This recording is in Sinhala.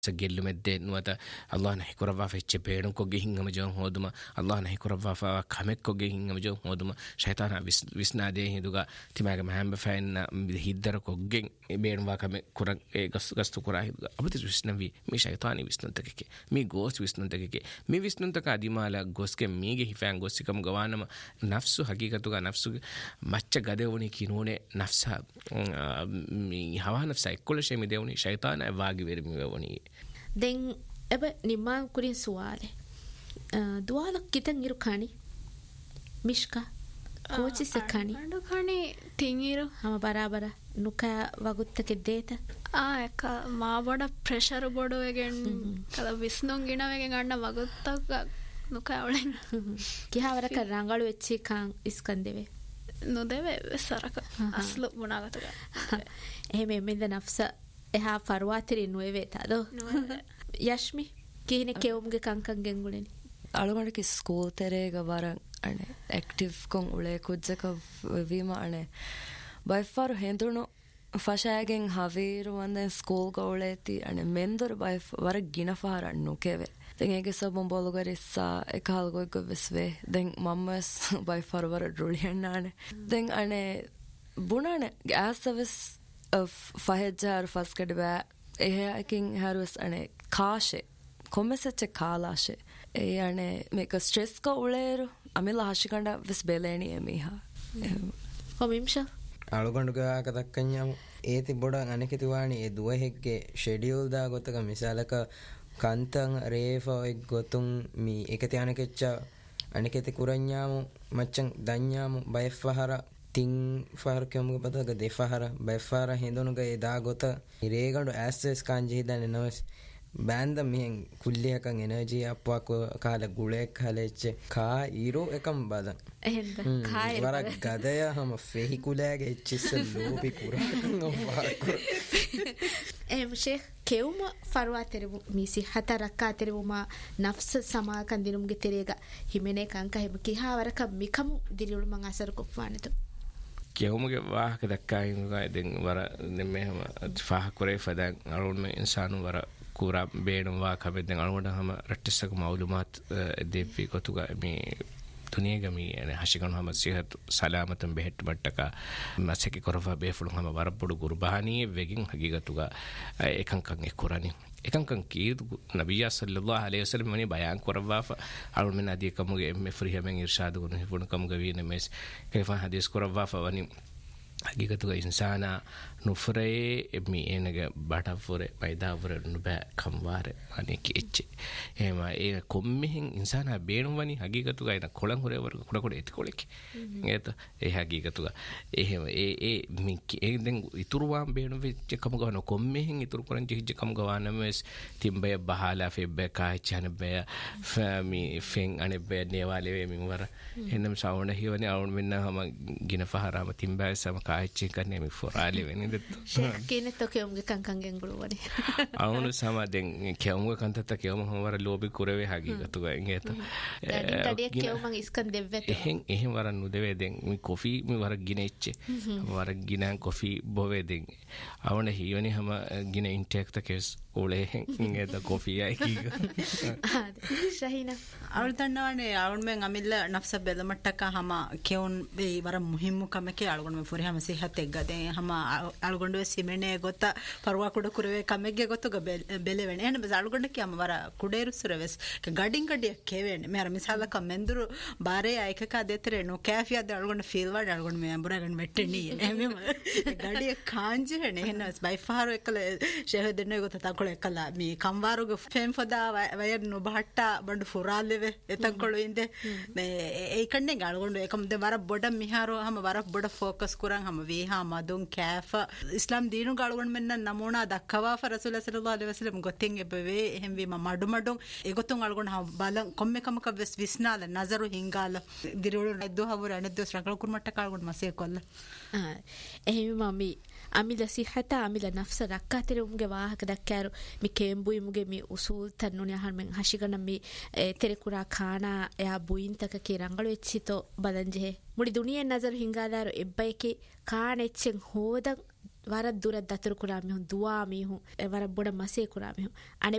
سجل مدين وتا الله نحي كرفا في تشبيرن كو جهين مجون هودما الله نحي كرفا فا كمك كو جهين مجون هودما شيطان وسنا دي هدوغا تيماغا مهم فين هيدر كو جين بيرن وا كم كورن غستو كورا ابتس وسنا في مي شيطاني وسنا تككي مي غوست وسنا تككي مي وسنا تك اديمالا غوسكي ميغي هفان غوسكم غوانما نفسو حقيقتوغا نفسو مچ غدوني كينوني نفسا مي هوا نفسا كل شيء مدوني شيطان واغي ويرمي وني دين أبا نما كورين سؤاله دوالك كتن يرو كاني مشكا كوتشي سكاني أنا كاني تينيرو هم برابر نوكا وقت كديتا إكا ما بڑا pressure بڑو وگن كلا ويسنون گينا وگن عنا وقت نوكا أولين كيها ورا كرانغالو اتشي كان إسكندوي نو ده سرك أصله بناغتوغا هم من نفسه එහා ෆර්වාතිරි නුවේ තදෝ යෂ්මි කීනේ කෙවුම්ගේ කංකන් ගෙන්ගුලෙනි අලුගණක ස්කූල් තෙරේග වරන් අනේ ඇක්ටිව් කොන් උලේ කුජ්ජක වීම අනේ බයිෆාර හෙන්දුණු ෆෂාගෙන් හවීරු වන්දෙන් ස්කූල් ගෝලේති අනේ මෙන්දර බයිෆ වර ගින ෆාරන් නුකෙවේ දැන් ඒකේ සබම් බෝලගරිස්සා එකහල් ගොයික වෙස්වේ දැන් මම්මස් බයිෆාර වර රුලියන්නානේ දැන් අනේ බුණානේ ගෑසවස් فهجار فاسكد با إيه أكين هاروس أنا كاشة كومسة كالاشة يعني ميك ستريس كوليرو أميلا هاشيكاندا بس بيلاني أميها هم يمشى අලුගඬුගා කතක්කඤ්ඤම් ඒති බොඩන් අනකිතුවානි ඒ දුවහෙක්ගේ ෂෙඩියුල් දා ගොතක මිසාලක කන්තන් රේෆෝ එක් ගොතුන් මි එකති අනකෙච්ච අනකෙති කුරඤ්ඤාමු මච්චන් දඤ්ඤාමු බයෆහර තින් ෆහර කෙමුග බදග දෙෆහර බයෆහර හෙඳුනුග ඒ දා ගොත රේගඬු ඇස්සස් කාංජි හිදන්නේ නවස් බෑන්ද මෙහෙන් කුල්ලියකන් එනර්ජි අප්පක් කාල ගුලෙක් හලෙච්ච කා ඊරෝ එකම් බදන් එහෙන්ද කාය වරක් ගදය හම ෆෙහි කුලෑගේ එච්චිස්ස ලෝපි කුරා شيخ كيوم فروا تربو ميسي حتى ركا تربو ما نفس سما كان دينوم جتريغا هيمنه كانكا هيمكي ها وركا ميكم ديريول ما غاسر كفانتو كيومගේ වාහක දක්කායිනුගා ඉතින් වර මෙහෙම ෆාහ කුරේ ෆදන් අරුණ ඉන්සානු වර කුරා බේනවා කබෙන් අරුණ හැම රට්ටසක මාලුමාත් දෙපි කොතුගා මේ දුනියගමි يعني හෂිකන් හැම සිහත් සලාමතන් බෙහෙට් බට්ටක මසකි කරවා බේෆුළු හැම වරපොඩු ගුර්බානී වෙගින් හගීගතුගා එකංකන් එකුරානි එකංකන් කී නබිය සල්ලල්ලාහු අලයිහි වසල්ලම් මනි බයන් කරවා අරුණ මෙන්න අදී කමුගේ එම්මේ ෆරිහමෙන් ඉර්ෂාද් ගුණ හිපුණ කමුගේ වීන මෙස් කයිෆා හදීස් කරවා වනි හගීගතුගා ඉන්සානා නුෆරේ මි එනග බටෆොරේ පයිදාවර නුබෑ කම්වාරේ අනේ කිච්චි එහෙම ඒ කොම්මෙහින් ඉන්සානා බේනුවනි හගීගතුගා ඉන කොළන් හොරේ වර කුඩ කුඩ එති කොලෙකි ඒත ඒ හගීගතුගා එහෙම ඒ මි ඒ දැන් ඉතුරුවාම් බේනු වෙච්ච කම ගවන කොම්මෙහින් ඉතුරු කරන් ජිහිජ කම ගවනමස් තිම්බය බහලා ෆෙබ්බ කාචන බය ෆමි ෆෙන් අනේ බය නේවාලේ වෙ මින් වර එන්නම් සවුන හිවනේ අවුන් මෙන්න හම ගින පහරම තිම්බය සම කාචි කන්නේ මි ෆොරාලේ වෙන්නේ كينت كيومගේ කංකන් ගෙන්ගුලුවනි අවුන සමදෙන් කෙවුම්ගේ කන්තත කෙවුම හොවර ලෝබි කුරවේ හගීගතුගා එංගේත තඩිය කෙවුමන් ඉස්කන් දෙවෙත එහෙන් වර නුදෙවේ දෙන් මි කොෆි මි වර ගිනෙච්ච වර ගිනන් කොෆි බොවේ දෙන් අවුන හීවනි හැම ගින ඉන්ටෙක් තකස් ඕලේ එංගේත කොෆි අය කීග ශහීනා අවුල් තන්නවනේ අවුන් මෙන් අමිල්ල නෆ්ස බෙලමට්ටක හැම කෙවුන් වේ වර මුහිම්මු කමකේ අලුගොන් මෙ ෆොරි හැම සිහත් එක්ගදේ හැම අලුගොන්ඩුවේ සිමෙනේ ගොත පරුවා කුඩ කුරවේ කමෙක්ගේ ගොතක බෙලෙවෙන එහෙනම් බස් අලුගොන්ඩ කියම වර කුඩේරු සුරවස් ගඩින් ගඩිය කෙවෙන්නේ මෙහර මිසාලක මෙන්දුරු බාරේ අයකක දෙතරේ නෝ කැෆියා ද අලුගොන්ඩ ෆීල් වඩ අලුගොන්ඩ මෙ අඹරගන් වෙට්ටෙනී එහෙම ගඩිය කාංජ වෙන එහෙනම් බයි ෆාරෝ එකල ෂෙහ දෙන්නේ ගොත තකොල එකලා මේ කම්වාරුගේ ෆෙම් ෆදා වයර් නෝ බහට්ටා බඬ ෆොරාලෙවේ එතකොල ඉඳේ මේ ඒ කන්නේ අලුගොන්ඩ එකම ද වර බොඩ මිහාරෝ හැම වර බොඩ ෆෝකස් කරන් හැම වේහා මදුන් කෑෆ ඉස්ලාම් දීනු ගාලුගොන් මෙන්න නමෝනා දක්කවා රසූල සල්ලල්ලාහු අලයිහි වසල්ලම් ගොතෙන් එබවේ එහෙම් වීම මඩු මඩු ඒගොතුන් අලුගොන් බලන් කොම්මකමක වෙස් විස්නාල නසරු හිංගාල දිරුළු නද්දෝ හවර අනද්දෝ ශ්‍රකල කුර්මට්ට කාලුගොන් මසේ කොල්ල එහෙම මමි අමිල සිහත අමිල නෆ්ස රක්කාතර උම්ගේ වාහක දක්කාරු මි කේම්බුයි මුගේ මි උසූල් තන්නුනි අහන් මෙන් හෂිගන මි තෙරකුරා කානා එයා බුයින්තක කී රංගල වෙච්චිතෝ බලන්ජේ මුඩි දුනියෙන් නසරු හිංගාදාරු එබ්බයිකි කානෙච්චෙන් හෝදන් වර දුර දතර කුරා මිහුන් දුවා මිහුන් වර බොඩ මසේ කුරා මිහුන් අනේ